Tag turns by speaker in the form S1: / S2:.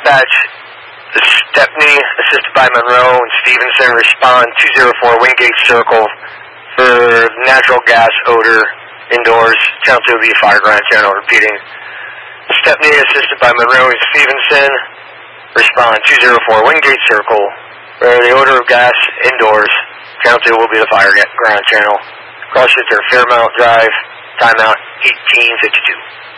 S1: Dispatch, the Stepney, assisted by Monroe and Stevenson, respond 204 Wingate Circle for natural gas odor indoors. Channel 2 will be a fire ground channel. Repeating. Stepney, assisted by Monroe and Stevenson, respond 204 Wingate Circle for the odor of gas indoors. Channel 2 will be the fire ground channel. Cross shifter Fairmount Drive, timeout 1852.